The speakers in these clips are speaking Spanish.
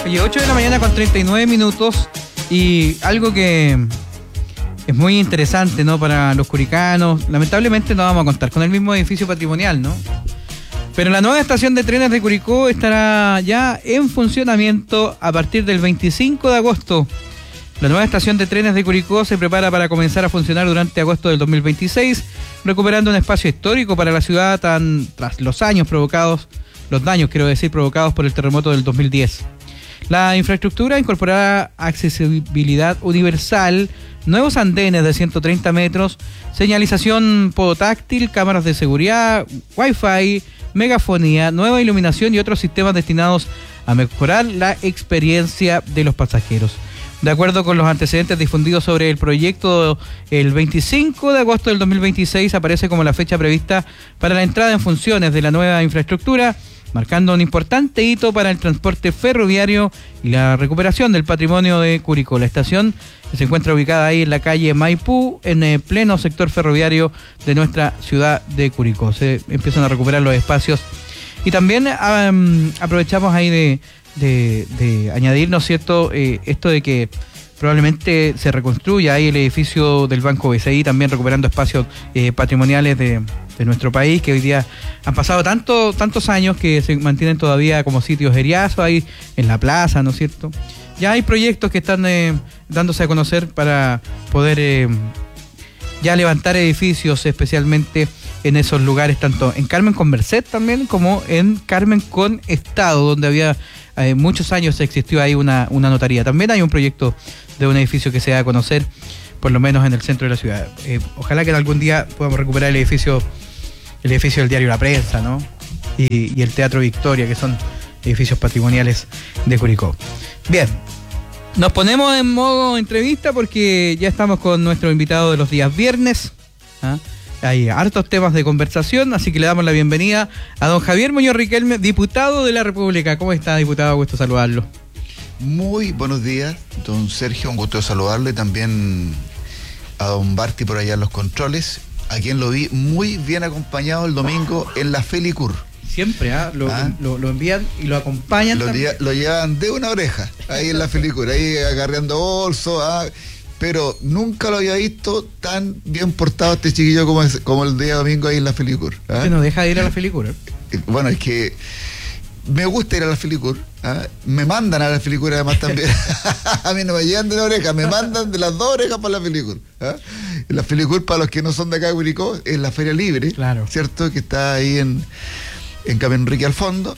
Oye, 8 de la mañana con 39 minutos y algo que es muy interesante, ¿no? Para los curicanos. Lamentablemente no vamos a contar con el mismo edificio patrimonial, ¿no? Pero la nueva estación de trenes de Curicó estará ya en funcionamiento a partir del 25 de agosto. La nueva estación de trenes de Curicó se prepara para comenzar a funcionar durante agosto del 2026, recuperando un espacio histórico para la ciudad tras los daños provocados por el terremoto del 2010. La infraestructura incorporará accesibilidad universal, nuevos andenes de 130 metros, señalización podotáctil, cámaras de seguridad, Wi-Fi, megafonía, nueva iluminación y otros sistemas destinados a mejorar la experiencia de los pasajeros. De acuerdo con los antecedentes difundidos sobre el proyecto, el 25 de agosto del 2026 aparece como la fecha prevista para la entrada en funciones de la nueva infraestructura, marcando un importante hito para el transporte ferroviario y la recuperación del patrimonio de Curicó. La estación se encuentra ubicada ahí en la calle Maipú, en pleno sector ferroviario de nuestra ciudad de Curicó. Se empiezan a recuperar los espacios y también aprovechamos ahí de añadir, ¿no es cierto?, esto de que probablemente se reconstruya ahí el edificio del Banco BCI, también recuperando espacios patrimoniales de nuestro país, que hoy día han pasado tantos años que se mantienen todavía como sitios heriazos ahí en la plaza, ¿no es cierto? Ya hay proyectos que están dándose a conocer para poder ya levantar edificios, especialmente en esos lugares, tanto en Carmen con Merced también, como en Carmen con Estado, donde había muchos años existió ahí una notaría. También hay un proyecto de un edificio que se da a conocer, por lo menos en el centro de la ciudad. Ojalá que algún día podamos recuperar el edificio del diario La Prensa, ¿no? Y el Teatro Victoria, que son edificios patrimoniales de Curicó. Bien, nos ponemos en modo entrevista porque ya estamos con nuestro invitado de los días viernes. Hay hartos temas de conversación, así que le damos la bienvenida a don Javier Muñoz Riquelme, diputado de la República. ¿Cómo está, diputado? Gusto saludarlo. Muy buenos días, don Sergio, un gusto saludarle. También a don Barty por allá en los controles, a quien lo vi muy bien acompañado el domingo en la Felicur. Siempre, lo envían y lo acompañan. Lo llevan de una oreja, ahí en la Felicur, ahí agarreando bolsos, pero nunca lo había visto tan bien portado este chiquillo como el día domingo ahí en la Felicur. Que no deja de ir a la Felicur. Bueno, es que me gusta ir a la Felicur, me mandan a la Felicur además también. A mí no me llevan de una oreja, me mandan de las dos orejas para la Felicur. La Felicur, para los que no son de acá de Curicó, es la Feria Libre, claro, ¿cierto? Que está ahí en Camino Enrique al fondo,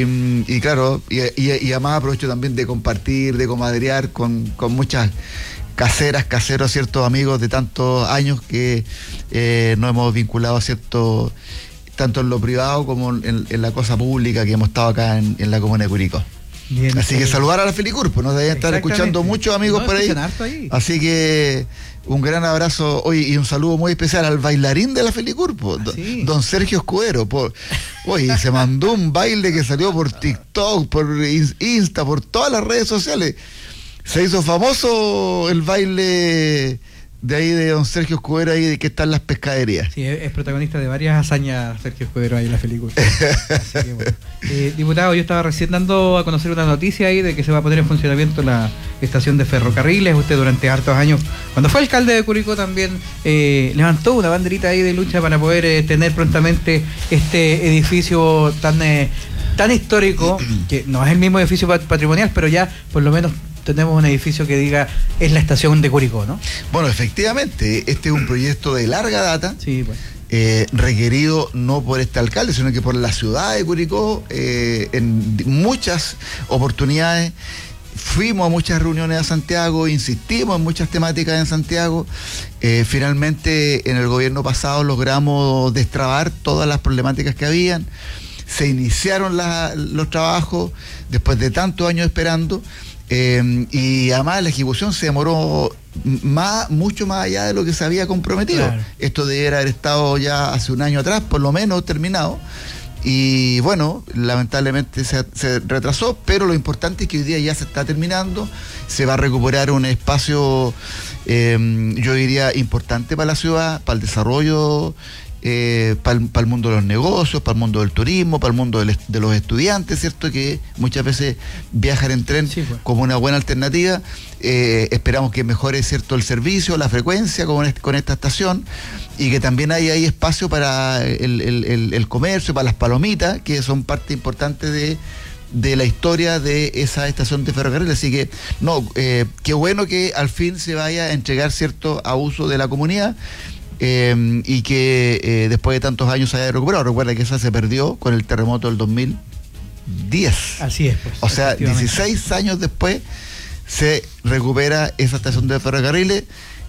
y claro, y además aprovecho también de compartir, de comadrear con muchas caseros, ciertos amigos de tantos años que nos hemos vinculado, cierto, tanto en lo privado como en la cosa pública que hemos estado acá en la comuna de Curicó. Bien, así que saludar a la Felicur, pues nos deben estar escuchando muchos amigos por ahí. Así que un gran abrazo hoy y un saludo muy especial al bailarín de la Felicur, don Sergio Escudero. Oye, se mandó un baile que salió por TikTok, por Insta, por todas las redes sociales. Se hizo famoso el baile de ahí de don Sergio Escudero, ahí de que están las pescaderías. Sí, es protagonista de varias hazañas Sergio Escudero ahí en la Felicur. Así que bueno. Diputado, yo estaba recién dando a conocer una noticia ahí de que se va a poner en funcionamiento la estación de ferrocarriles. Usted durante hartos años, cuando fue alcalde de Curicó, también levantó una banderita ahí de lucha para poder tener prontamente este edificio tan histórico, que no es el mismo edificio patrimonial, pero ya por lo menos tenemos un edificio que diga es la estación de Curicó, ¿no? Bueno, efectivamente, este es un proyecto de larga data, sí, pues, requerido no por este alcalde, sino que por la ciudad de Curicó, en muchas oportunidades. Fuimos a muchas reuniones a Santiago, insistimos en muchas temáticas en Santiago. Finalmente, en el gobierno pasado logramos destrabar todas las problemáticas que habían. Se iniciaron los trabajos después de tantos años esperando. Y además la ejecución se demoró mucho más allá de lo que se había comprometido. Claro. Esto debiera haber estado ya hace un año atrás, por lo menos terminado. Y bueno, lamentablemente se retrasó, pero lo importante es que hoy día ya se está terminando. Se va a recuperar un espacio, yo diría, importante para la ciudad, para el desarrollo para el mundo de los negocios, para el mundo del turismo, para el mundo de los estudiantes, ¿cierto? Que muchas veces viajan en tren como una buena alternativa. Esperamos que mejore, ¿cierto?, el servicio, la frecuencia con esta estación, y que también haya ahí espacio para el comercio, para las palomitas, que son parte importante de la historia de esa estación de ferrocarril. Así que, qué bueno que al fin se vaya a entregar, ¿cierto?, a uso de la comunidad. Y que después de tantos años se haya recuperado. Recuerda que esa se perdió con el terremoto del 2010. Así es, pues. O sea, 16 años después se recupera esa estación de ferrocarriles,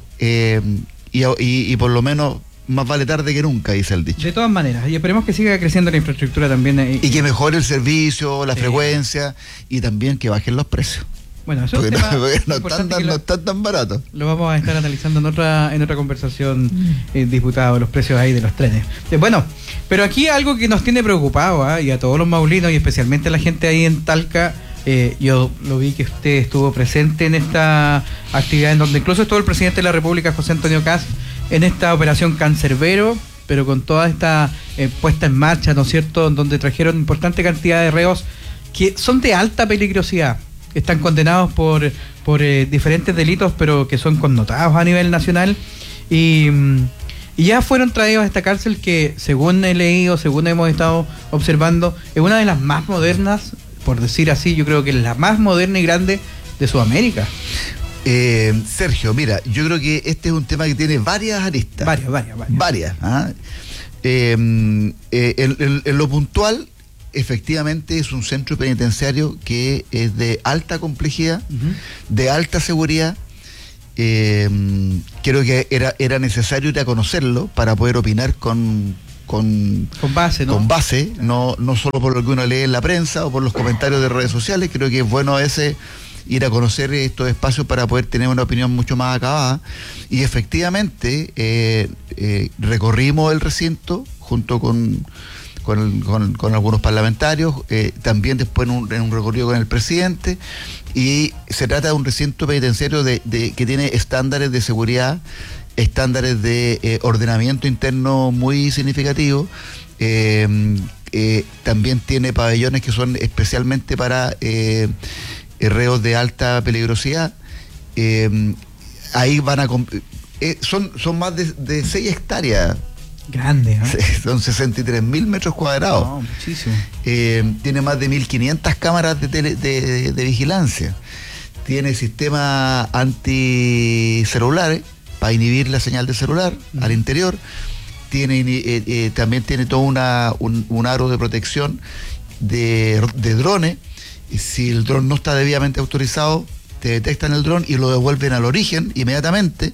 y por lo menos más vale tarde que nunca, dice el dicho. De todas maneras, y esperemos que siga creciendo la infraestructura también. Y que mejore el servicio, la frecuencia, y también que bajen los precios. Bueno, eso porque es un tema no están tan baratos. Lo vamos a estar analizando en otra conversación, diputado, los precios ahí de los trenes. Bueno, pero aquí algo que nos tiene preocupado, y a todos los maulinos, y especialmente a la gente ahí en Talca. Yo lo vi que usted estuvo presente en esta actividad, en donde incluso estuvo el presidente de la República, José Antonio Kast, en esta operación Cancerbero, pero con toda esta puesta en marcha, ¿no es cierto?, en donde trajeron importante cantidad de reos que son de alta peligrosidad. Están condenados por diferentes delitos, pero que son connotados a nivel nacional, y ya fueron traídos a esta cárcel que, según he leído, según hemos estado observando, es una de las más modernas, por decir así. Yo creo que es la más moderna y grande de Sudamérica. Sergio, mira, yo creo que este es un tema que tiene varias aristas. Varias. En lo puntual, efectivamente es un centro penitenciario que es de alta complejidad, de alta seguridad. Creo que era necesario ir a conocerlo para poder opinar con base, ¿no? Con base, no solo por lo que uno lee en la prensa o por los comentarios de redes sociales. Creo que es bueno a veces ir a conocer estos espacios para poder tener una opinión mucho más acabada. Y efectivamente recorrimos el recinto junto con algunos parlamentarios, también después en un recorrido con el presidente, y se trata de un recinto penitenciario que tiene estándares de seguridad, estándares de ordenamiento interno muy significativos. También tiene pabellones que son especialmente para reos de alta peligrosidad. Ahí van a son más de 6 hectáreas. Grande, ¿eh? Son 63.000 metros cuadrados. No, muchísimo. Tiene más de 1.500 cámaras de vigilancia. Tiene sistemas anticelulares para inhibir la señal de celular al interior. También tiene todo un aro de protección de drones. Y si el dron no está debidamente autorizado, te detectan el dron y lo devuelven al origen inmediatamente.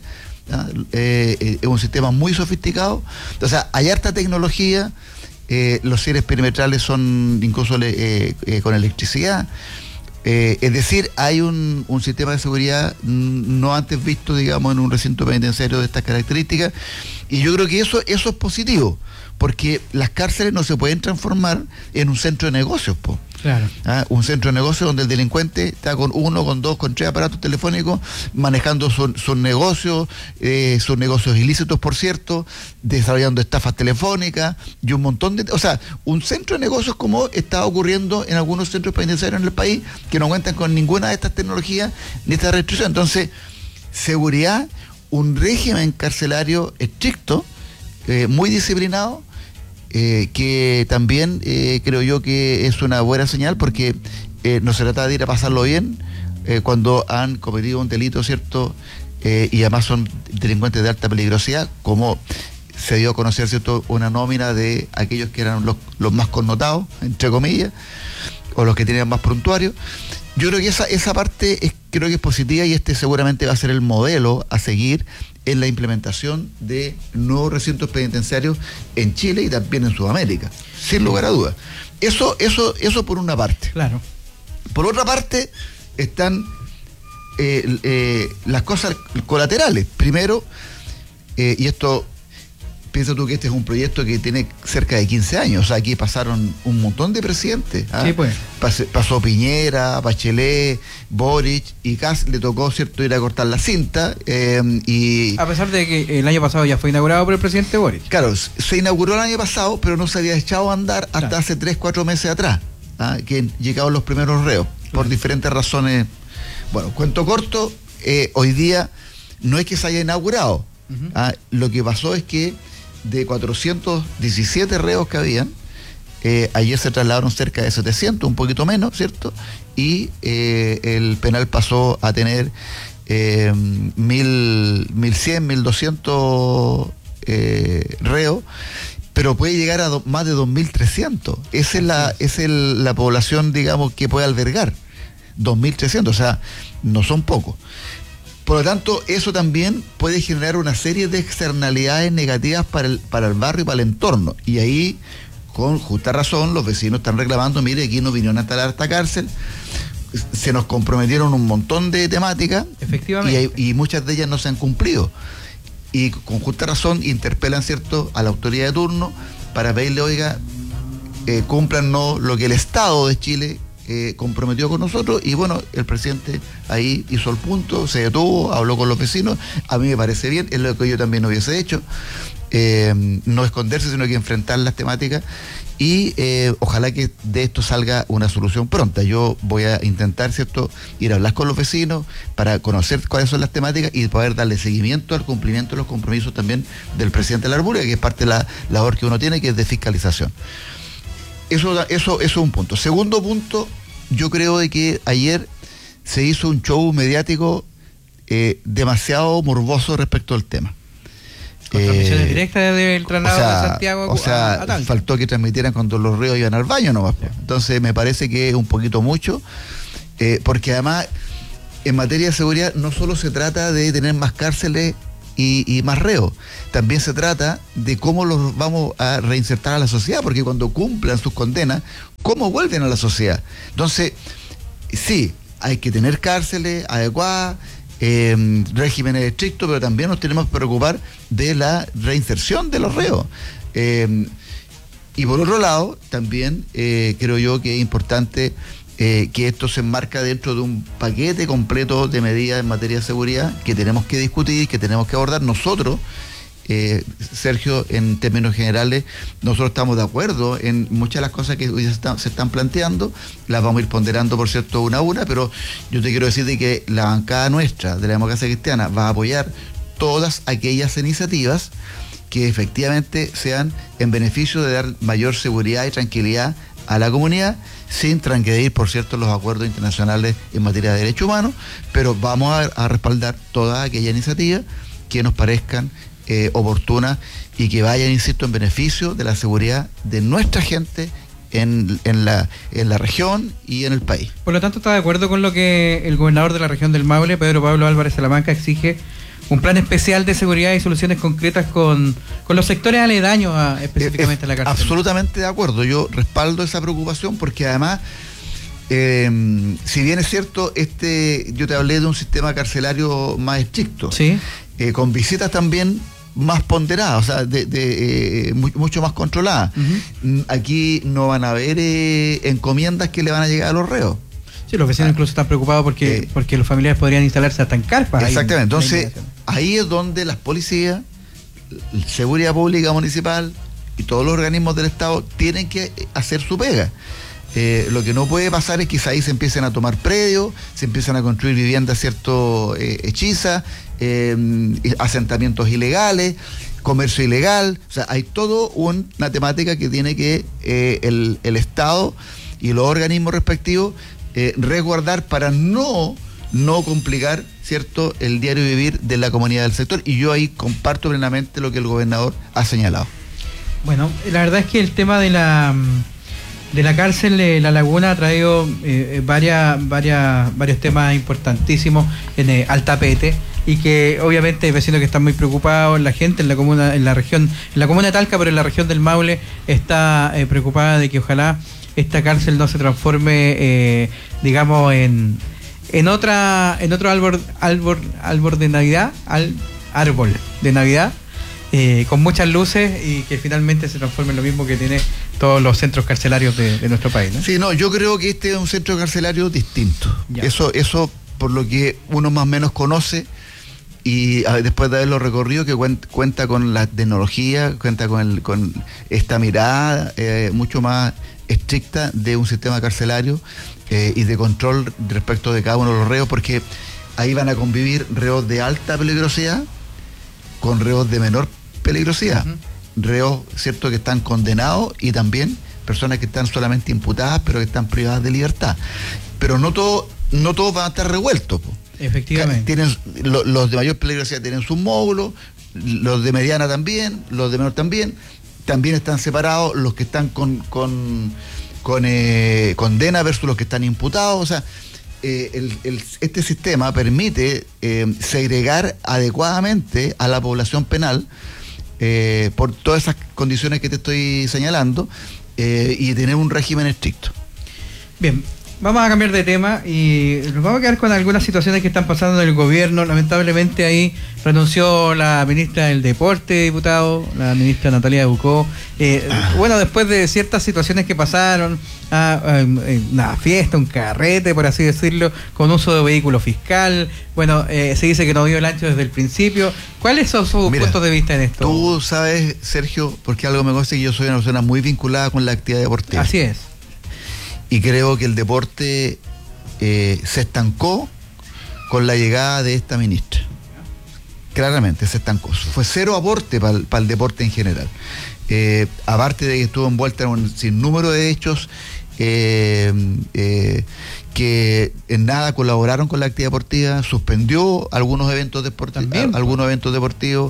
Es un sistema muy sofisticado. O sea, hay harta tecnología. Los cierres perimetrales son incluso con electricidad. Es decir, hay un sistema de seguridad no antes visto, digamos, en un recinto penitenciario de estas características. Y yo creo que eso es positivo, porque las cárceles no se pueden transformar en un centro de negocios, po. Claro. Un centro de negocios donde el delincuente está con 1, con 2, con 3 aparatos telefónicos, manejando sus negocios ilícitos, por cierto, desarrollando estafas telefónicas y un montón de... O sea, un centro de negocios como está ocurriendo en algunos centros penitenciarios en el país, que no cuentan con ninguna de estas tecnologías ni esta restricción. Entonces, seguridad, un régimen carcelario estricto, muy disciplinado, que también creo yo que es una buena señal, porque no se trata de ir a pasarlo bien cuando han cometido un delito, ¿cierto? Y además son delincuentes de alta peligrosidad, como se dio a conocer, ¿cierto?, una nómina de aquellos que eran los más connotados, entre comillas, o los que tenían más prontuarios. Yo creo que esa parte creo que es positiva, y este seguramente va a ser el modelo a seguir en la implementación de nuevos recintos penitenciarios en Chile y también en Sudamérica, sin lugar a dudas. Eso por una parte. Claro. Por otra parte están las cosas colaterales. Primero, y esto piensa tú que este es un proyecto que tiene cerca de 15 años, o sea, aquí pasaron un montón de presidentes. Sí, pues. Pasó Piñera, Bachelet, Boric, y Kast le tocó, ¿cierto?, ir a cortar la cinta. Y a pesar de que el año pasado ya fue inaugurado por el presidente Boric. Claro, se inauguró el año pasado, pero no se había echado a andar hasta hace 3-4 meses atrás, que llegaron los primeros reos, por diferentes razones. Bueno, cuento corto, hoy día no es que se haya inaugurado. Lo que pasó es que de 417 reos que habían, ayer se trasladaron cerca de 700, un poquito menos, ¿cierto? Y el penal pasó a tener 1100, 1200 reos, pero puede llegar a más de 2300. Esa es la población, digamos, que puede albergar. 2300, o sea, no son pocos. Por lo tanto, eso también puede generar una serie de externalidades negativas para el barrio y para el entorno. Y ahí, con justa razón, los vecinos están reclamando, mire, aquí nos vinieron a instalar esta cárcel, se nos comprometieron un montón de temáticas. Efectivamente. Y muchas de ellas no se han cumplido. Y con justa razón interpelan, ¿cierto?, a la autoridad de turno para pedirle, oiga, cúmplanos lo que el Estado de Chile comprometió con nosotros. Y bueno, el presidente ahí hizo el punto, se detuvo, habló con los vecinos. A mí me parece bien, es lo que yo también hubiese hecho, no esconderse, sino que enfrentar las temáticas. Y ojalá que de esto salga una solución pronta. Yo voy a intentar, ¿cierto?, ir a hablar con los vecinos para conocer cuáles son las temáticas y poder darle seguimiento al cumplimiento de los compromisos también del presidente de la República, que es parte de la labor que uno tiene, que es de fiscalización. Eso es un punto. Segundo punto, yo creo de que ayer se hizo un show mediático demasiado morboso respecto al tema. Con transmisiones directas del traslado de Santiago a Talca. Faltó que transmitieran cuando los ríos iban al baño nomás. Sí. Entonces me parece que es un poquito mucho, porque además en materia de seguridad no solo se trata de tener más cárceles y más reos, también se trata de cómo los vamos a reinsertar a la sociedad, porque cuando cumplan sus condenas, ¿cómo vuelven a la sociedad? Entonces, sí, hay que tener cárceles adecuadas, regímenes estrictos, pero también nos tenemos que preocupar de la reinserción de los reos. Y por otro lado, también creo yo que es importante que esto se enmarca dentro de un paquete completo de medidas en materia de seguridad que tenemos que discutir, que tenemos que abordar. Nosotros, Sergio, en términos generales, nosotros estamos de acuerdo en muchas de las cosas que hoy se están planteando, las vamos a ir ponderando, por cierto, una a una, pero yo te quiero decir de que la bancada nuestra de la Democracia Cristiana va a apoyar todas aquellas iniciativas que efectivamente sean en beneficio de dar mayor seguridad y tranquilidad a la comunidad, sin transgredir, por cierto, los acuerdos internacionales en materia de derechos humanos, pero vamos a respaldar todas aquellas iniciativas que nos parezcan oportunas y que vayan, insisto, en beneficio de la seguridad de nuestra gente en la región y en el país. Por lo tanto, ¿está de acuerdo con lo que el gobernador de la región del Maule, Pedro Pablo Álvarez Salamanca, exige un plan especial de seguridad y soluciones concretas con los sectores aledaños específicamente a la cárcel? Absolutamente de acuerdo. Yo respaldo esa preocupación porque además, si bien es cierto, yo te hablé de un sistema carcelario más estricto, ¿sí?, con visitas también más ponderadas, o sea, mucho más controladas. Uh-huh. Aquí no van a haber encomiendas que le van a llegar a los reos. Sí, los vecinos incluso están preocupados porque los familiares podrían instalarse hasta en carpas. Exactamente. Entonces, ahí es donde las policías, seguridad pública municipal y todos los organismos del Estado tienen que hacer su pega. Lo que no puede pasar es que ahí se empiecen a tomar predios, se empiezan a construir viviendas, ¿cierto?, hechizas, asentamientos ilegales, comercio ilegal. O sea, hay todo una temática que tiene que el Estado y los organismos respectivos resguardar para no complicar, ¿cierto?, el diario vivir de la comunidad del sector. Y yo ahí comparto plenamente lo que el gobernador ha señalado. Bueno, la verdad es que el tema de la cárcel La Laguna ha traído varios temas importantísimos al tapete, y que obviamente hay vecinos que están muy preocupados, la gente en la comuna de Talca, pero en la región del Maule está preocupada de que ojalá esta cárcel no se transforme, digamos, en otro árbol de Navidad, árbol de Navidad, con muchas luces y que finalmente se transforme en lo mismo que tiene todos los centros carcelarios de nuestro país, ¿no? Sí, no, yo creo que este es un centro carcelario distinto. Ya. Eso por lo que uno más o menos conoce y después de haberlo recorrido, que cuenta con la tecnología, cuenta con esta mirada mucho más estricta de un sistema carcelario y de control respecto de cada uno de los reos, porque ahí van a convivir reos de alta peligrosidad con reos de menor peligrosidad. Reos, cierto, que están condenados y también personas que están solamente imputadas pero que están privadas de libertad. Pero no todos van a estar revueltos. Efectivamente. Los de mayor peligrosidad tienen sus módulos, los de mediana también, los de menor también están separados los que están con condena versus los que están imputados. O sea, este sistema permite segregar adecuadamente a la población penal por todas esas condiciones que te estoy señalando y tener un régimen estricto. Bien, vamos a cambiar de tema y nos vamos a quedar con algunas situaciones que están pasando en el gobierno. Lamentablemente ahí renunció la ministra del Deporte, diputado, la ministra Natalia Bucó. Bueno, después de ciertas situaciones que pasaron, una fiesta, un carrete, por así decirlo, con uso de vehículo fiscal. Bueno, se dice que no dio el ancho desde el principio. ¿Cuáles son sus puntos de vista en esto? Tú sabes, Sergio, porque algo me consta que yo soy una persona muy vinculada con la actividad deportiva. Así es. Y creo que el deporte se estancó con la llegada de esta ministra. Claramente se estancó. Fue cero aporte para el deporte en general. Aparte de que estuvo envuelta en un sinnúmero de hechos que en nada colaboraron con la actividad deportiva, suspendió algunos eventos deportivos,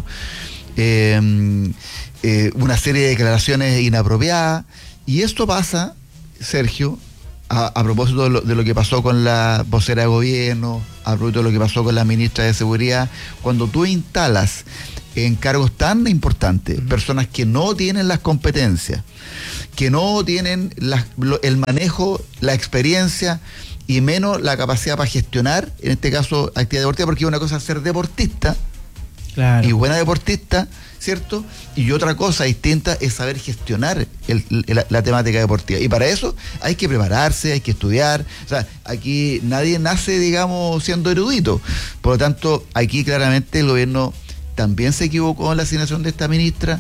una serie de declaraciones inapropiadas, y esto pasa, Sergio, a propósito de lo que pasó con la vocera de gobierno, a propósito de lo que pasó con la ministra de Seguridad, cuando tú instalas en cargos tan importantes personas que no tienen las competencias, que no tienen el manejo, la experiencia y menos la capacidad para gestionar, en este caso, actividad deportiva, porque una cosa es ser deportista, claro, y buena deportista, ¿cierto? Y otra cosa distinta es saber gestionar la temática deportiva. Y para eso hay que prepararse, hay que estudiar. O sea, aquí nadie nace, digamos, siendo erudito. Por lo tanto, aquí claramente el gobierno también se equivocó en la asignación de esta ministra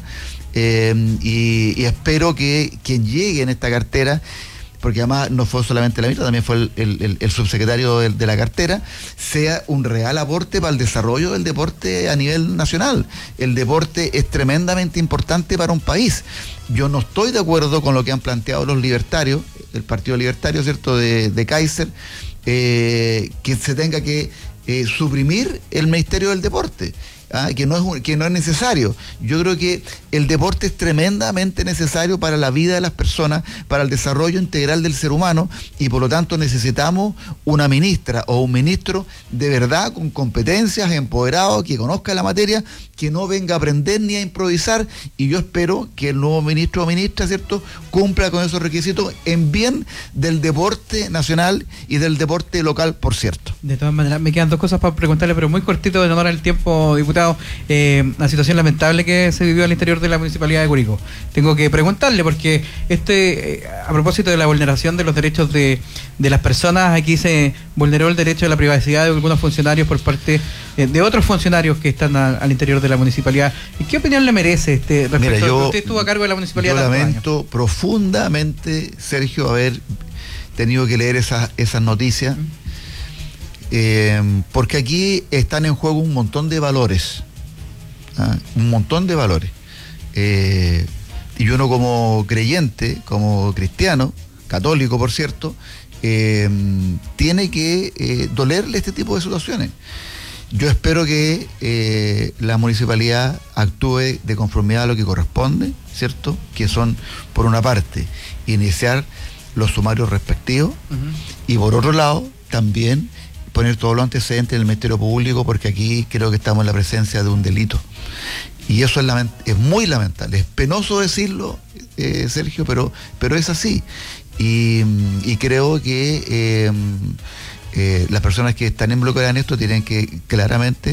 y espero que quien llegue en esta cartera, porque además no fue solamente la ministra, también fue el subsecretario de la cartera, sea un real aporte para el desarrollo del deporte a nivel nacional. El deporte es tremendamente importante para un país. Yo no estoy de acuerdo con lo que han planteado los libertarios, el Partido Libertario, ¿cierto?, de Kaiser, que se tenga que suprimir el Ministerio del Deporte. Que no es necesario. Yo creo que el deporte es tremendamente necesario para la vida de las personas, para el desarrollo integral del ser humano, y por lo tanto necesitamos una ministra o un ministro de verdad con competencias, empoderado, que conozca la materia, que no venga a aprender ni a improvisar, y yo espero que el nuevo ministro o ministra, ¿cierto?, cumpla con esos requisitos en bien del deporte nacional y del deporte local, por cierto. De todas maneras, me quedan dos cosas para preguntarle, pero muy cortito de honor al tiempo, diputado. Una situación lamentable que se vivió al interior de la Municipalidad de Curicó. Tengo que preguntarle porque a propósito de la vulneración de los derechos de las personas, aquí se vulneró el derecho a la privacidad de algunos funcionarios por parte de otros funcionarios que están al interior de la municipalidad. ¿Y qué opinión le merece respecto? Mira, usted estuvo a cargo de la municipalidad? Yo lamento profundamente, Sergio, haber tenido que leer esas noticias. Porque aquí están en juego un montón de valores, un montón de valores, y uno como creyente, como cristiano, católico por cierto, tiene que dolerle este tipo de situaciones. Yo espero que la municipalidad actúe de conformidad a lo que corresponde, ¿cierto? Que son, por una parte, iniciar los sumarios respectivos, y por otro lado, también poner todos los antecedentes en el Ministerio Público, porque aquí creo que estamos en la presencia de un delito. Y eso es muy lamentable. Es penoso decirlo, Sergio, pero es así. Y creo que las personas que están involucradas en esto tienen que claramente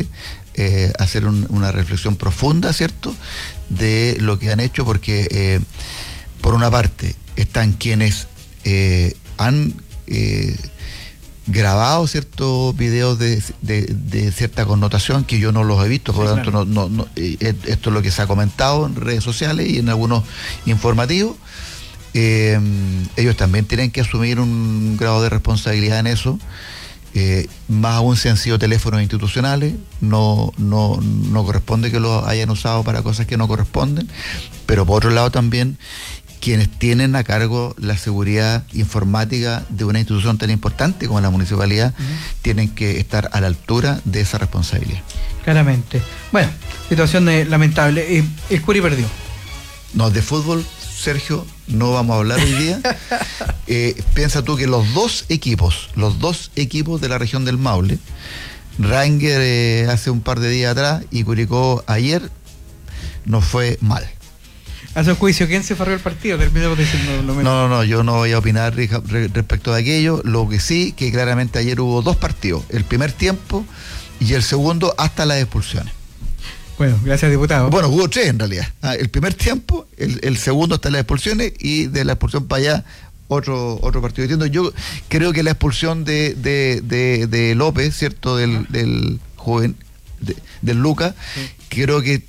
hacer una reflexión profunda, ¿cierto?, de lo que han hecho, porque por una parte están quienes han grabado ciertos videos de cierta connotación que yo no los he visto, por lo tanto esto es lo que se ha comentado en redes sociales y en algunos informativos. Ellos también tienen que asumir un grado de responsabilidad en eso, más aún si han sido teléfonos institucionales, no corresponde que los hayan usado para cosas que no corresponden, pero por otro lado también quienes tienen a cargo la seguridad informática de una institución tan importante como la municipalidad, tienen que estar a la altura de esa responsabilidad. Claramente. Bueno, situación lamentable. El Curi perdió. No, de fútbol, Sergio, no vamos a hablar hoy día. Piensa tú que los dos equipos de la región del Maule, Ranger hace un par de días atrás y Curicó ayer, nos fue mal. Hace un juicio, ¿quién se farrió el partido? Terminamos diciendo lo mismo. No, yo no voy a opinar respecto de aquello. Lo que sí, que claramente ayer hubo dos partidos, el primer tiempo y el segundo hasta las expulsiones. Bueno, gracias, diputado. Bueno, hubo tres en realidad. El primer tiempo, el segundo hasta las expulsiones y de la expulsión para allá otro partido. Entiendo, yo creo que la expulsión de López, ¿cierto? Del joven, del Lucas, sí. creo que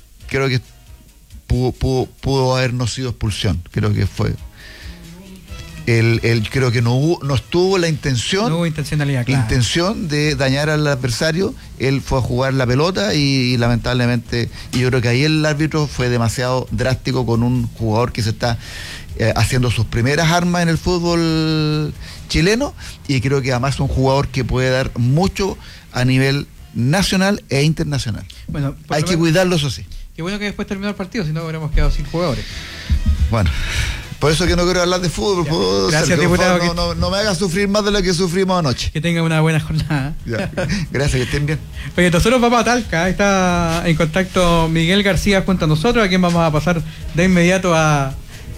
pudo haber no sido expulsión. Creo que fue. Creo que no estuvo la intención. No hubo intencionalidad, claro. Intención de dañar al adversario. Él fue a jugar la pelota y lamentablemente, y yo creo que ahí el árbitro fue demasiado drástico con un jugador que se está haciendo sus primeras armas en el fútbol chileno, y creo que además es un jugador que puede dar mucho a nivel nacional e internacional. Bueno, hay que cuidarlo, eso sí. Qué bueno que después terminó el partido, si no hubiéramos quedado sin jugadores. Bueno, por eso que no quiero hablar de fútbol. Gracias, Sergio, diputado. No me hagas sufrir más de lo que sufrimos anoche. Que tengan una buena jornada. Ya. Gracias, que estén bien. Oye, nosotros vamos a Talca. Está en contacto Miguel García junto a nosotros, a quien vamos a pasar de inmediato a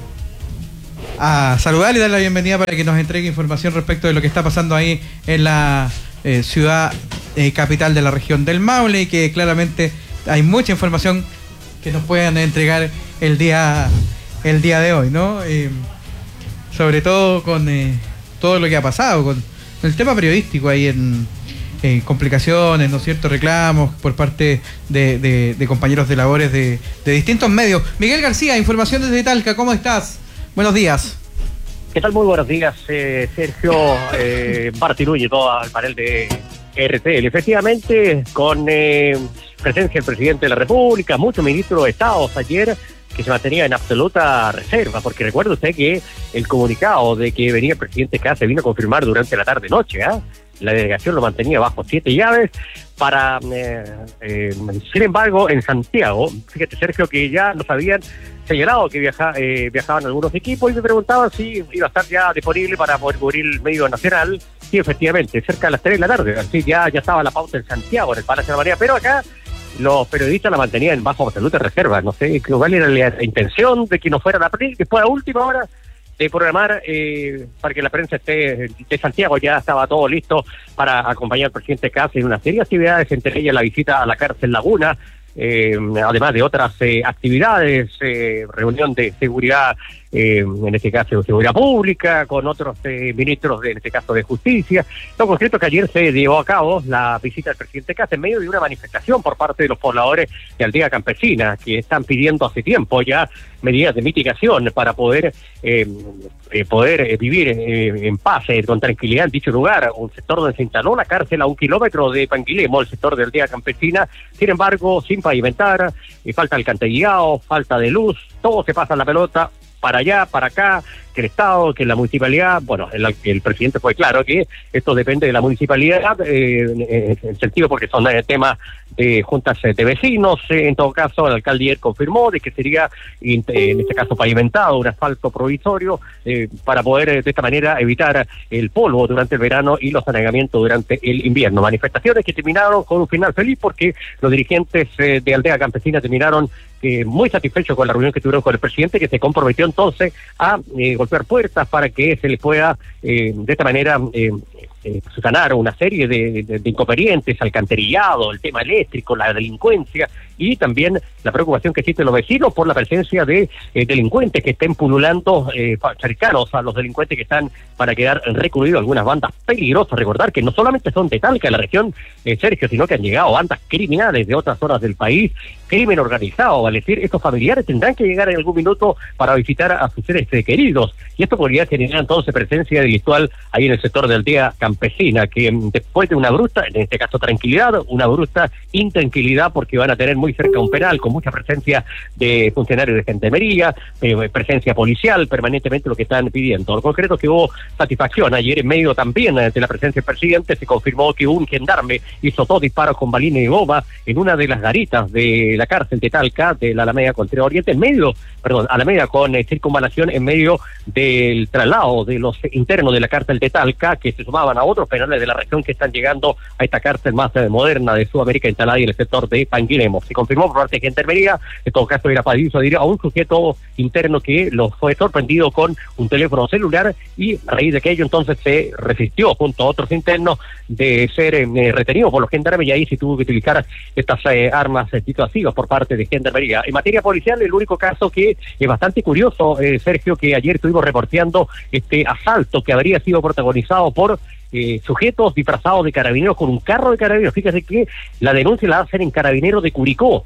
saludar y darle la bienvenida para que nos entregue información respecto de lo que está pasando ahí en la ciudad capital de la región del Maule, y que claramente hay mucha información que nos puedan entregar el día de hoy, ¿no? Sobre todo con todo lo que ha pasado, con el tema periodístico ahí en complicaciones, ¿no es cierto?, reclamos por parte de compañeros de labores de distintos medios. Miguel García, información desde Talca, ¿cómo estás? Buenos días. ¿Qué tal? Muy buenos días, Sergio, Martín y todo el panel de RTL. Efectivamente, con presencia del presidente de la República, muchos ministros de Estado ayer, que se mantenía en absoluta reserva, porque recuerde usted que el comunicado de que venía el presidente Kast se vino a confirmar durante la tarde-noche, La delegación lo mantenía bajo 7 llaves para, sin embargo, en Santiago, fíjate, Sergio, que ya nos habían señalado que viajaban algunos equipos y me preguntaban si iba a estar ya disponible para poder cubrir el medio nacional. Sí, efectivamente, cerca de las 3 de la tarde, así ya estaba la pauta en Santiago, en el Palacio de la María, pero acá los periodistas la mantenían bajo absoluta reserva. No sé cuál era la intención de que no fuera que fuera última hora de programar para que la prensa esté de Santiago. Ya estaba todo listo para acompañar al presidente Kast en una serie de actividades, entre ellas la visita a la cárcel Laguna, además de otras actividades, reunión de seguridad, en este caso de seguridad pública, con otros ministros, en este caso de justicia. Lo concreto que ayer se llevó a cabo la visita del presidente Kast en medio de una manifestación por parte de los pobladores de Aldea Campesina, que están pidiendo hace tiempo ya medidas de mitigación para poder vivir en paz, con tranquilidad en dicho lugar. Un sector donde se instaló la cárcel a 1 kilómetro de Panguilemo, el sector de Aldea Campesina, sin embargo, sin pavimentar, falta alcantarillado, falta de luz, todo se pasa en la pelota, para allá, para acá, que el Estado, que la municipalidad. Bueno, el presidente fue claro que esto depende de la municipalidad, en el sentido porque son temas de juntas de vecinos. En todo caso, el alcalde ayer confirmó de que sería, en este caso, pavimentado, un asfalto provisorio, para poder de esta manera evitar el polvo durante el verano y los anegamientos durante el invierno. Manifestaciones que terminaron con un final feliz, porque los dirigentes de Aldea Campesina terminaron muy satisfechos con la reunión que tuvieron con el presidente, que se comprometió entonces a golpear puertas para que se les pueda de esta manera sanar una serie de inconvenientes, alcantarillado, el tema eléctrico, la delincuencia y también la preocupación que existe en los vecinos por la presencia de delincuentes que estén pululando cercanos a los delincuentes que están para quedar recluidos algunas bandas peligrosas. Recordar que no solamente son de Talca, de la región, Sergio, sino que han llegado bandas criminales de otras zonas del país, crimen organizado, es decir, estos familiares tendrán que llegar en algún minuto para visitar a sus seres queridos, y esto podría generar entonces presencia delictual ahí en el sector de aldea campesina, que después de una bruta, en este caso tranquilidad, una bruta intranquilidad, porque van a tener muy cerca un penal con mucha presencia de funcionarios de gendarmería, presencia policial, permanentemente lo que están pidiendo. Lo concreto es que hubo satisfacción ayer en medio también de la presencia del presidente. Se confirmó que un gendarme hizo 2 disparos con balines y goma en una de las garitas de la cárcel de Talca, de la Alameda Contreras Oriente, Alameda con circunvalación en medio del traslado de los internos de la cárcel de Talca, que se sumaban a otros penales de la región que están llegando a esta cárcel más moderna de Sudamérica, instalada en el sector de Panguilemos. Se confirmó por parte de gendarmería, en todo caso era para dirigir a un sujeto interno que lo fue sorprendido con un teléfono celular, y a raíz de aquello entonces se resistió junto a otros internos de ser retenido por los gendarmes, y ahí se tuvo que utilizar estas armas disuasivas por parte de gendarmería. En materia policial, el único caso que es bastante curioso, Sergio, que ayer estuvimos reporteando este asalto que habría sido protagonizado por sujetos disfrazados de carabineros con un carro de carabineros. Fíjese que la denuncia la hacen en Carabineros de Curicó.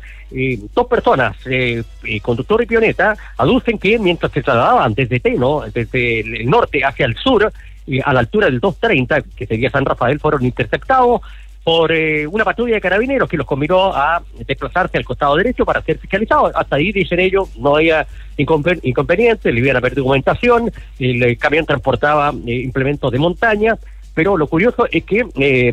2 personas, conductor y pioneta, aducen que mientras se trasladaban desde Teno, desde el norte hacia el sur, a la altura del 230, que sería San Rafael, fueron interceptados por una patrulla de carabineros que los convidó a desplazarse al costado derecho para ser fiscalizados. Hasta ahí, dicen ellos, no había inconveniente, le iban a ver documentación, el camión transportaba implementos de montaña, pero lo curioso es que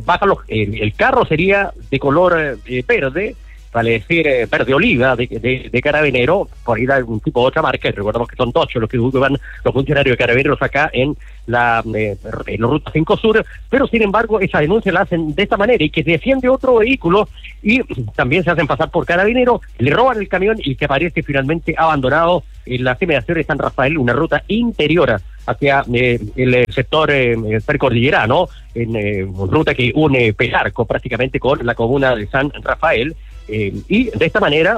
el carro sería de color verde, vale decir verde oliva de carabinero, por ir a algún tipo de otra marca. Recordamos que son 8 los que van los funcionarios de carabineros acá en la Ruta 5 Sur, pero sin embargo esa denuncia la hacen de esta manera, y que defiende otro vehículo y también se hacen pasar por carabineros, le roban el camión y que aparece finalmente abandonado en las inmediaciones de San Rafael, una ruta interior hacia el sector precordillerano, en ruta que une Pelarco prácticamente con la comuna de San Rafael. Y de esta manera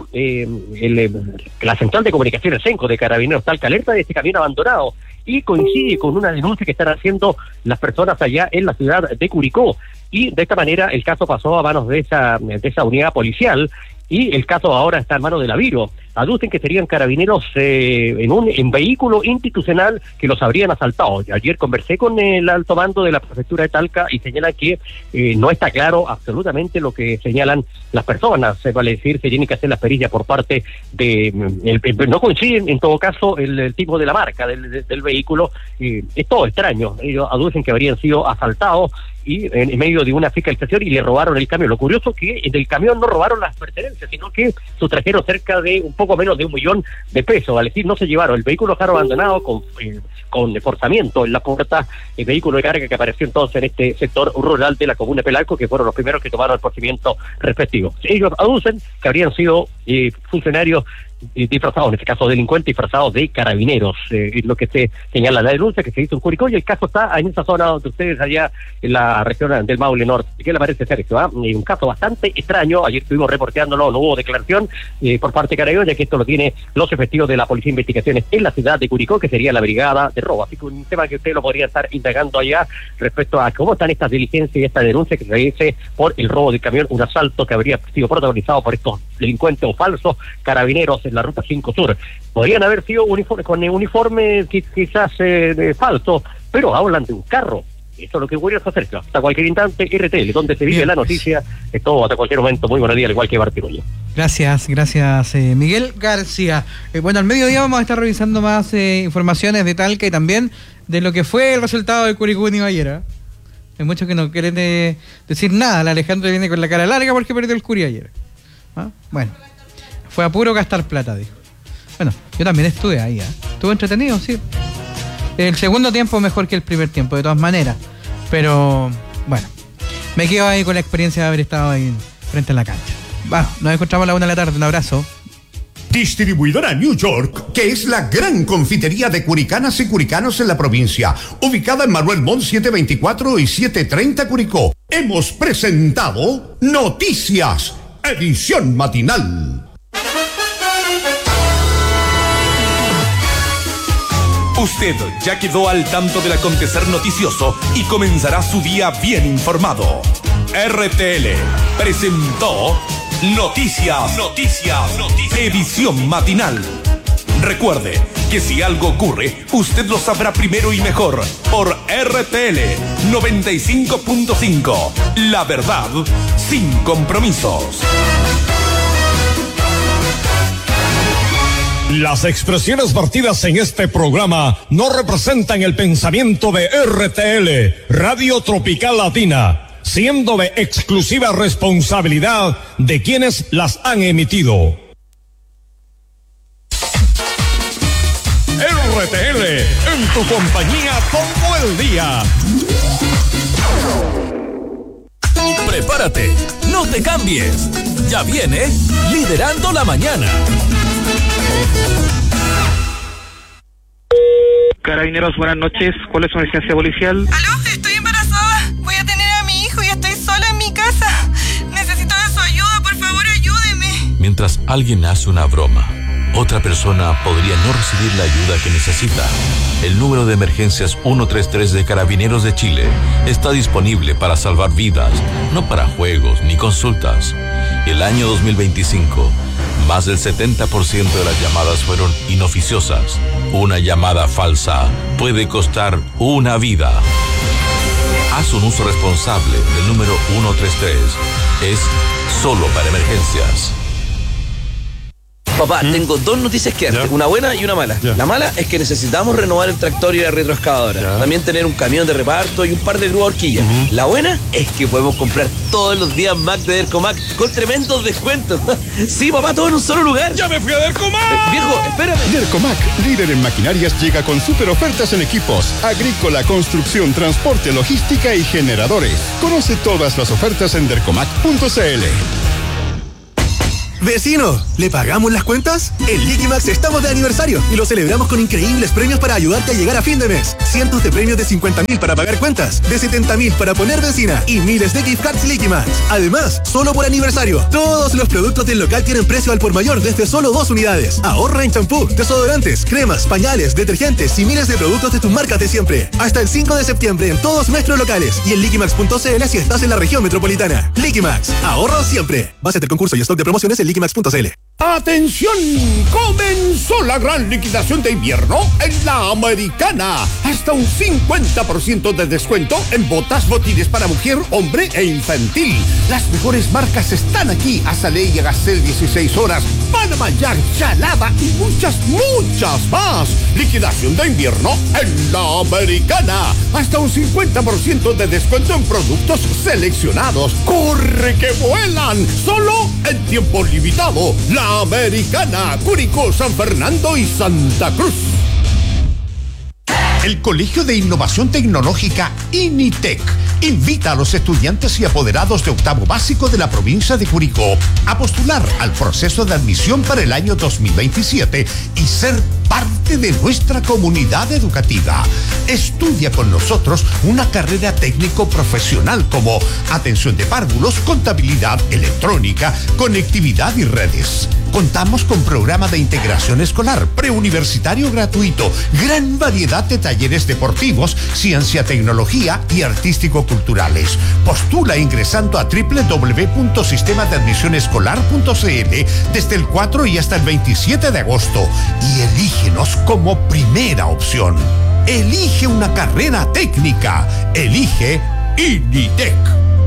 la central de comunicaciones CENCO de Carabineros Talca alerta de este camión abandonado, y coincide con una denuncia que están haciendo las personas allá en la ciudad de Curicó, y de esta manera el caso pasó a manos de esa unidad policial, y el caso ahora está en manos de la Viro. Aducen que serían carabineros en vehículo institucional que los habrían asaltado. Ayer conversé con el alto mando de la prefectura de Talca y señalan que no está claro absolutamente lo que señalan las personas. Vale decir, se tiene que hacer las perillas por parte de... no coinciden en todo caso el tipo de la marca del vehículo. Es todo extraño. Ellos aducen que habrían sido asaltados y en medio de una fiscalización, y le robaron el camión. Lo curioso es que en el camión no robaron las pertenencias, sino que sustrajeron cerca de un poco menos de $1 millón, es decir, no se llevaron el vehículo, dejaron abandonado con forzamiento en la puerta, el vehículo de carga que apareció entonces en este sector rural de la comuna de Pelarco, que fueron los primeros que tomaron el procedimiento respectivo. Ellos aducen que habrían sido funcionarios disfrazados, en este caso delincuentes disfrazados de carabineros, es lo que se señala la denuncia que se hizo en Curicó, y el caso está en esa zona donde ustedes allá en la región del Maule Norte. ¿Qué le parece, Sergio? Un caso bastante extraño. Ayer estuvimos reporteándolo, no hubo declaración por parte de Carabineros, ya que esto lo tiene los efectivos de la Policía de Investigaciones en la ciudad de Curicó, que sería la Brigada de Robo. Así que un tema que usted lo podría estar indagando allá respecto a cómo están estas diligencias y esta denuncia que se dice por el robo del camión, un asalto que habría sido protagonizado por estos delincuentes o falsos carabineros en la Ruta 5 Sur. Podrían haber sido con uniforme quizás falso, pero hablan de un carro. Eso es lo que voy a hacer. Hasta cualquier instante, RTL, donde se vive bien, la noticia, todo hasta cualquier momento. Muy buenos días, al igual que Bartiroño. Gracias, Miguel García. Bueno, al mediodía vamos a estar revisando más informaciones de Talca y también de lo que fue el resultado del Curicó y ayer. Hay muchos que no quieren decir nada. El Alejandro viene con la cara larga porque perdió el Curi ayer. Bueno, fue a puro gastar plata, dijo. Bueno, yo también estuve ahí, estuvo entretenido, sí. El segundo tiempo mejor que el primer tiempo, de todas maneras. Pero, bueno, me quedo ahí con la experiencia de haber estado ahí frente a la cancha. Bueno, nos encontramos a la 1 de la tarde. Un abrazo. Distribuidora New York, que es la gran confitería de curicanas y curicanos en la provincia, ubicada en Manuel Montt 724 y 730 Curicó. Hemos presentado Noticias, edición matinal. Usted ya quedó al tanto del acontecer noticioso y comenzará su día bien informado. RTL presentó Noticias, edición matinal. Recuerde que si algo ocurre, usted lo sabrá primero y mejor por RTL 95.5. La verdad sin compromisos. Las expresiones vertidas en este programa no representan el pensamiento de RTL, Radio Tropical Latina, siendo de exclusiva responsabilidad de quienes las han emitido. RTL, en tu compañía todo el día. Prepárate, no te cambies. Ya viene Liderando la Mañana. Carabineros, buenas noches. ¿Cuál es su emergencia policial? Aló, estoy embarazada. Voy a tener a mi hijo y estoy sola en mi casa. Necesito de su ayuda, por favor, ayúdeme. Mientras alguien hace una broma, otra persona podría no recibir la ayuda que necesita. El número de emergencias 133 de Carabineros de Chile está disponible para salvar vidas, no para juegos ni consultas. El año 2025, más del 70% de las llamadas fueron inoficiosas. Una llamada falsa puede costar una vida. Haz un uso responsable del número 133. Es solo para emergencias. Papá, tengo dos noticias que darte, una buena y una mala. La mala es que necesitamos renovar el tractor y la retroexcavadora. También tener un camión de reparto y un par de grúas horquillas. La buena es que podemos comprar todos los días Mac de Dercomac con tremendos descuentos. Sí, papá, todo en un solo lugar. ¡Ya me fui a Dercomac! Viejo, espérame. Dercomac, líder en maquinarias, llega con super ofertas en equipos, agrícola, construcción, transporte, logística y generadores. Conoce todas las ofertas en dercomac.cl. Vecino, ¿le pagamos las cuentas? En Liquimax estamos de aniversario y lo celebramos con increíbles premios para ayudarte a llegar a fin de mes. Cientos de premios de 50.000 para pagar cuentas, de 70.000 para poner benzina y miles de gift cards Liquimax. Además, solo por aniversario, todos los productos del local tienen precio al por mayor desde solo 2 unidades. Ahorra en champú, desodorantes, cremas, pañales, detergentes y miles de productos de tus marcas de siempre. Hasta el 5 de septiembre en todos nuestros locales y en liquimax.cl si estás en la región metropolitana. Liquimax, ahorro siempre. Base del concurso y stock de promociones en liquimax.cl. ¡Atención! Comenzó la gran liquidación de invierno en La Americana. Hasta un 50% de descuento en botas, botines para mujer, hombre e infantil. Las mejores marcas están aquí. Azalea y Agacel 16 horas. Panama Jack, Chalaba y muchas más. Liquidación de invierno en La Americana. Hasta un 50% de descuento en productos seleccionados. ¡Corre que vuelan! Solo en tiempo limitado. La Americana, Curicó, San Fernando y Santa Cruz. El Colegio de Innovación Tecnológica INITEC invita a los estudiantes y apoderados de octavo básico de la provincia de Curicó a postular al proceso de admisión para el año 2027 y ser parte de nuestra comunidad educativa. Estudia con nosotros una carrera técnico-profesional como atención de párvulos, contabilidad electrónica, conectividad y redes. Contamos con programa de integración escolar, preuniversitario gratuito, gran variedad de talleres deportivos, ciencia, tecnología y artístico-culturales. Postula ingresando a www.sistemadeadmisionescolar.cl desde el 4 y hasta el 27 de agosto y elígenos como primera opción. Elige una carrera técnica. Elige INITEC.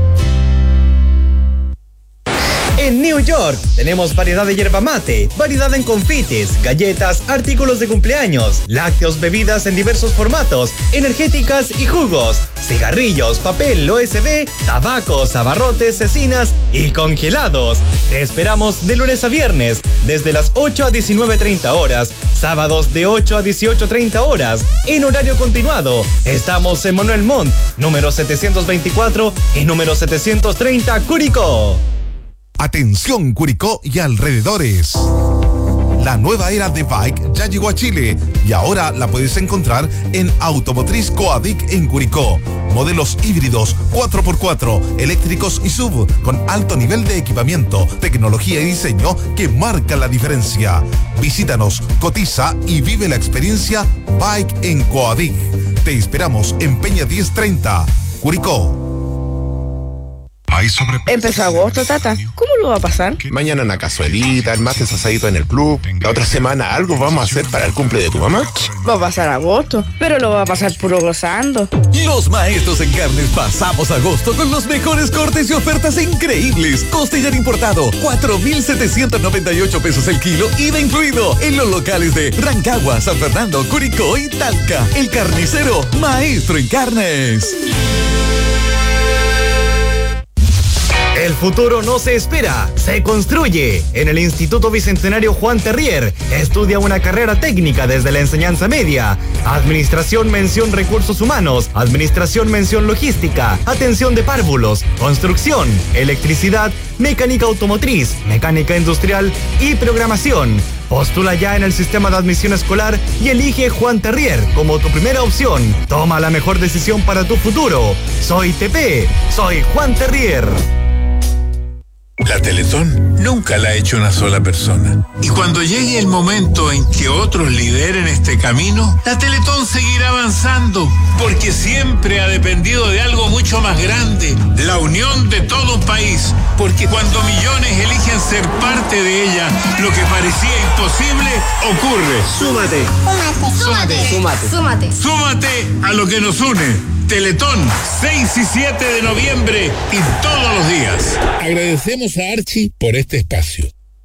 En New York tenemos variedad de yerba mate, variedad en confites, galletas, artículos de cumpleaños, lácteos, bebidas en diversos formatos, energéticas y jugos, cigarrillos, papel, OSB, tabacos, abarrotes, cecinas y congelados. Te esperamos de lunes a viernes, desde las 8 a 19:30 horas, sábados de 8 a 18:30 horas, en horario continuado. Estamos en Manuel Montt, número 724 y número 730 Curicó. Atención Curicó y alrededores. La nueva era de bike ya llegó a Chile y ahora la puedes encontrar en Automotriz Coadic en Curicó. Modelos híbridos 4x4, eléctricos y SUV con alto nivel de equipamiento, tecnología y diseño que marca la diferencia. Visítanos, cotiza y vive la experiencia Bike en Coadic. Te esperamos en Peña 1030, Curicó. Empezó agosto, tata. ¿Cómo lo va a pasar? Mañana una cazuelita, el martes asadito en el club. La otra semana algo vamos a hacer para el cumple de tu mamá. Va a pasar agosto, pero lo va a pasar puro gozando. Los maestros en carnes pasamos agosto con los mejores cortes y ofertas increíbles. Costillar importado, 4,798 pesos el kilo, IVA incluido, en los locales de Rancagua, San Fernando, Curicó y Talca. El Carnicero, maestro en carnes. El futuro no se espera, se construye. En el Instituto Bicentenario Juan Terrier, estudia una carrera técnica desde la enseñanza media. Administración mención recursos humanos, administración mención logística, atención de párvulos, construcción, electricidad, mecánica automotriz, mecánica industrial y programación. Postula ya en el sistema de admisión escolar y elige Juan Terrier como tu primera opción. Toma la mejor decisión para tu futuro. Soy TP, soy Juan Terrier. La Teletón nunca la ha hecho una sola persona. Y cuando llegue el momento en que otros lideren este camino, la Teletón seguirá avanzando, porque siempre ha dependido de algo mucho más grande, la unión de todo un país. Porque cuando millones eligen ser parte de ella, lo que parecía imposible ocurre. Súmate. Súmate. Súmate. Súmate. Súmate a lo que nos une. Teletón, 6 y 7 de noviembre y todos los días. Agradecemos a Archie por este espacio.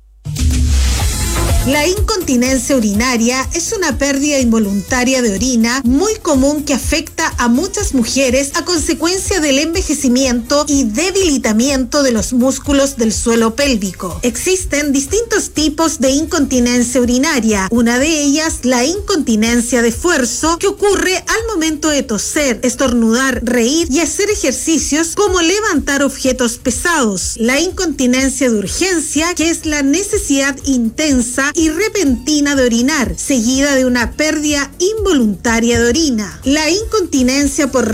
La incontinencia urinaria es una pérdida involuntaria de orina muy común que afecta a muchas mujeres a consecuencia del envejecimiento y debilitamiento de los músculos del suelo pélvico. Existen distintos tipos de incontinencia urinaria. Una de ellas, la incontinencia de esfuerzo, que ocurre al momento de toser, estornudar, reír y hacer ejercicios como levantar objetos pesados. La incontinencia de urgencia, que es la necesidad intensa y repentina de orinar, seguida de una pérdida involuntaria de orina. La incontinencia por